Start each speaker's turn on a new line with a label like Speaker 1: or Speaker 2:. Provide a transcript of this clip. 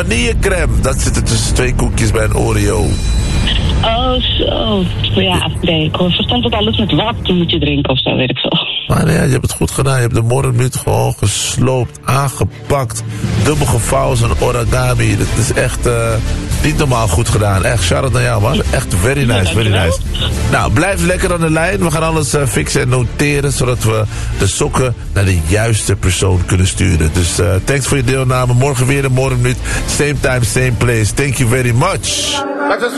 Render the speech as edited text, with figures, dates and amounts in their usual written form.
Speaker 1: vanillecrème. Dat zit er tussen 2 koekjes bij een Oreo.
Speaker 2: Oh, zo. Ja, nee, ik verstand dat alles met water moet je drinken of zo, weet ik veel.
Speaker 1: Maar nee, je hebt het goed gedaan. Je hebt de morgenmuut gewoon gesloopt, aangepakt. Dubbel gevouwen, zo'n origami. Dat is echt niet normaal goed gedaan. Echt, shout-out naar jou, man. Echt very nice, very nice. Nou, blijf lekker aan de lijn. We gaan alles fixen en noteren, zodat we de sokken naar de juiste persoon kunnen sturen. Dus thanks voor je deelname. Morgen weer een morgenmuut. Same time, same place. Thank you very much.